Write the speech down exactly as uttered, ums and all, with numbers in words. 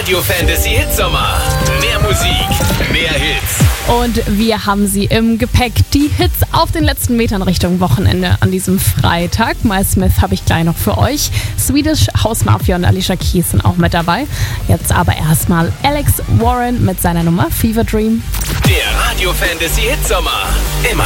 Radio Fantasy Hitsommer. Mehr Musik, mehr Hits. Und wir haben sie im Gepäck. Die Hits auf den letzten Metern Richtung Wochenende an diesem Freitag. Miles Smith habe ich gleich noch für euch. Swedish House Mafia und Alicia Keys sind auch mit dabei. Jetzt aber erstmal Alex Warren mit seiner Nummer Fever Dream. Der Radio Fantasy Hitsommer. Immer